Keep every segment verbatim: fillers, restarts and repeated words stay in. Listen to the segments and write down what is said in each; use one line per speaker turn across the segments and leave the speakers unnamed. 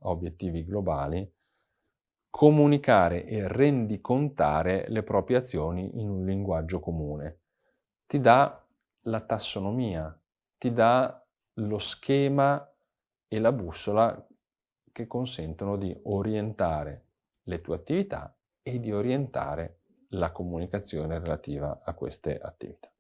a obiettivi globali, comunicare e rendicontare le proprie azioni in un linguaggio comune. Ti dà la tassonomia, ti dà lo schema e la bussola che consentono di orientare le tue attività e di orientare la comunicazione relativa a queste attività.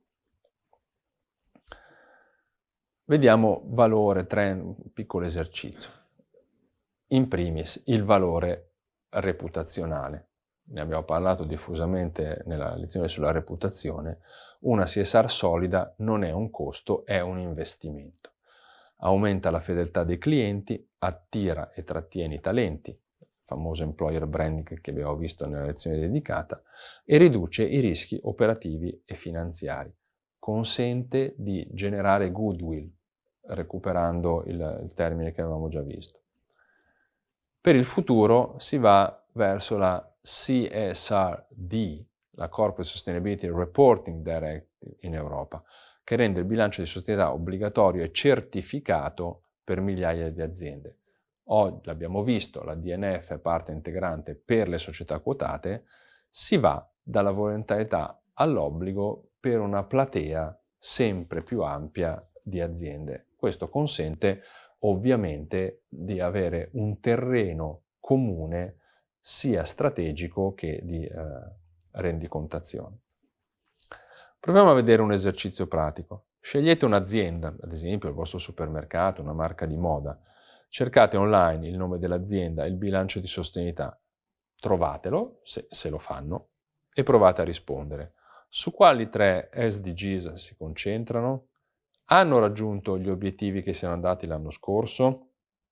Vediamo valore, tre, un piccolo esercizio. In primis, il valore reputazionale. Ne abbiamo parlato diffusamente nella lezione sulla reputazione. Una C S R solida non è un costo, è un investimento. Aumenta la fedeltà dei clienti, attira e trattiene i talenti, il famoso employer branding che abbiamo visto nella lezione dedicata, e riduce i rischi operativi e finanziari. Consente di generare goodwill, recuperando il, il termine che avevamo già visto. Per il futuro si va verso la C S R D, la Corporate Sustainability Reporting Directive in Europa, che rende il bilancio di società obbligatorio e certificato per migliaia di aziende. Oggi l'abbiamo visto, la D N F è parte integrante per le società quotate, si va dalla volontarietà all'obbligo per una platea sempre più ampia di aziende. Questo consente ovviamente di avere un terreno comune sia strategico che di eh, rendicontazione. Proviamo a vedere un esercizio pratico. Scegliete un'azienda, ad esempio il vostro supermercato, una marca di moda. Cercate online il nome dell'azienda e il bilancio di sostenibilità. Trovatelo, se, se lo fanno, e provate a rispondere. Su quali tre S D Gs si concentrano? Hanno raggiunto gli obiettivi che si erano dati l'anno scorso?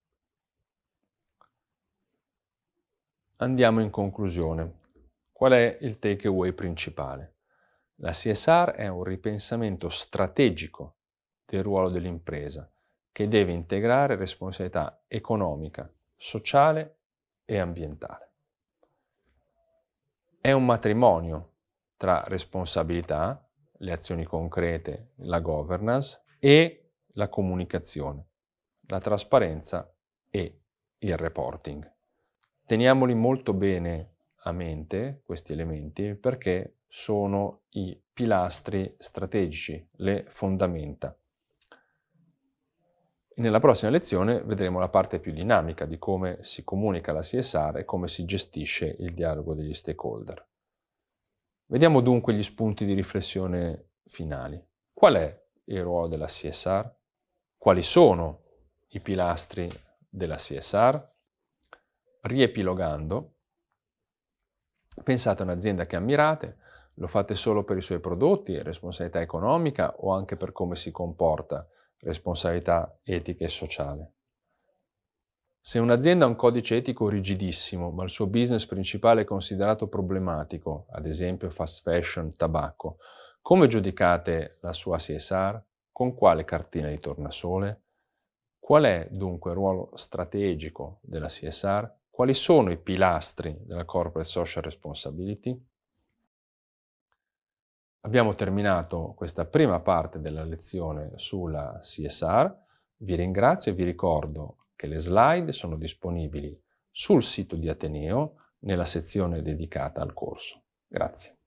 Andiamo in conclusione. Qual è il takeaway principale? La C S R è un ripensamento strategico del ruolo dell'impresa che deve integrare responsabilità economica, sociale e ambientale. È un matrimonio tra responsabilità, le azioni concrete, la governance e la comunicazione, la trasparenza e il reporting. Teniamoli molto bene a mente questi elementi perché sono i pilastri strategici, le fondamenta. Nella prossima lezione vedremo la parte più dinamica di come si comunica la C S R e come si gestisce il dialogo degli stakeholder. Vediamo dunque gli spunti di riflessione finali. Qual è il ruolo della C S R? Quali sono i pilastri della C S R? Riepilogando, pensate a un'azienda che ammirate, lo fate solo per i suoi prodotti, responsabilità economica o anche per come si comporta, responsabilità etica e sociale. Se un'azienda ha un codice etico rigidissimo, ma il suo business principale è considerato problematico, ad esempio fast fashion, tabacco, come giudicate la sua C S R? Con quale cartina di tornasole? Qual è dunque il ruolo strategico della C S R? Quali sono i pilastri della Corporate Social Responsibility? Abbiamo terminato questa prima parte della lezione sulla C S R. Vi ringrazio e vi ricordo che le slide sono disponibili sul sito di Ateneo nella sezione dedicata al corso. Grazie.